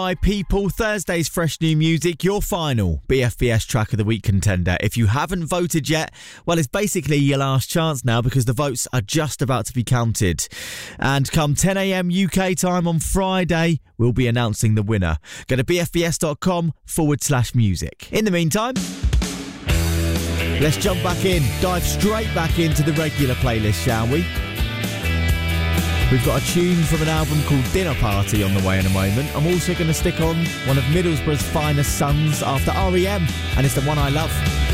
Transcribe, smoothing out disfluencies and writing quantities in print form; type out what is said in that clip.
Hi people, Thursday's fresh new music, your final BFBS track of the week contender. If you haven't voted yet, well, it's basically your last chance now because the votes are just about to be counted. And come 10 a.m. UK time on Friday, we'll be announcing the winner. Go to bfbs.com/music. In the meantime, let's jump back in, dive straight back into the regular playlist, shall we? We've got a tune from an album called Dinner Party on the way in a moment. I'm also going to stick on one of Middlesbrough's finest sons after R.E.M. and it's the one I love.